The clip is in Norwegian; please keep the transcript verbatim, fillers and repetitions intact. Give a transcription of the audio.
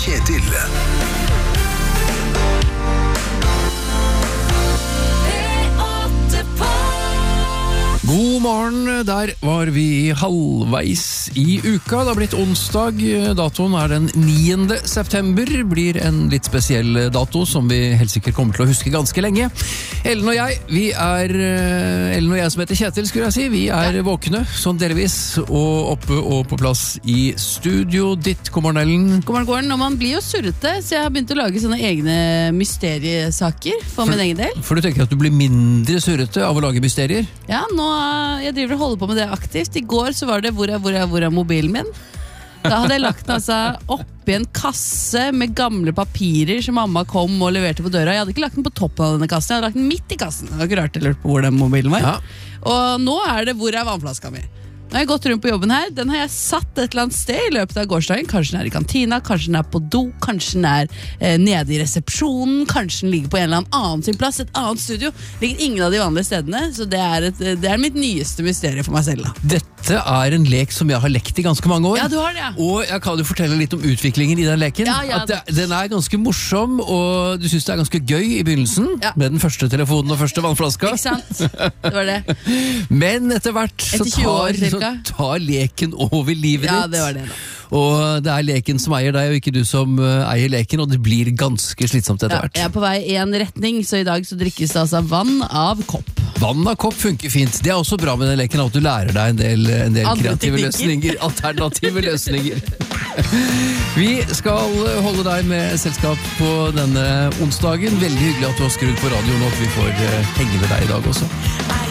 Kjetil. God morgen, der var vi halvveis i uka. Det har blitt onsdag, datoen er den niende september, blir en litt spesiell dato som vi helt sikkert kommer til å huske ganske lenge. Ellen og jeg, vi er, Ellen og jeg som heter Kjetil, skulle jeg si, vi er våkne, sånn delvis, og oppe og på plass i studio ditt. God morgen, Ellen. God morgen, god morgen. Og man blir jo surrete, så jeg har begynt å lage sånne egne mysteriesaker for, for min egen del. For du tenker at du blir mindre surrete av å lage mysterier? Ja, nå jeg driver og holder på med det aktivt. I går så var det hvor er, hvor er, hvor er mobilen min? Da hadde jeg lagt den altså oppi en kasse med gamle papirer som mamma kom og leverte på døra. Jeg hadde ikke lagt den på toppen av denne kassen, jeg hadde lagt den midt i kassen. Det var ikke rart jeg lurte på hvor den mobilen var. Ja. Og nå er det hvor er vannflaska mi? Nå har jeg gått rundt på jobben her. Den har jeg satt et eller annet sted i løpet av gårsdagen. Kanskje den er i kantina, kanskje den er på do, kanskje den er eh, nede i resepsjonen, kanskje den ligger på en eller annen sin plass, et annet studio. Det ligger ingen av de vanlige stedene, så det er, et, det er mitt nyeste mysterium for meg selv. Da. Dette er en lek som jeg har lekt i ganske mange år. Ja, du har det, ja. Og jeg kan jo fortelle litt om utviklingen i den leken. Ja, ja, at det, den er ganske morsom, og du synes det er ganske gøy i begynnelsen, ja. Med den første telefonen og første vannflaska. Ikke sant? Det var det. Men etter hvert så Etter tjue år, tar, så cirka. tar leken over livet Ja, ditt. det var det da. Og det er leken som eier deg, og ikke du som uh, eier leken, og det blir ganske slitsomt etter Ja, hvert. jeg er på vei i en retning, så i dag så drikkes det altså vann av kopp. Vann av kopp funker fint. Det er også bra med den leken at du lærer deg en del, en del Andre kreative teknikker. løsninger. Alternative løsninger. Vi skal holde deg med selskap på denne onsdagen. Veldig hyggelig at du har skrudd på radioen, og at vi får uh, henge med deg i dag også.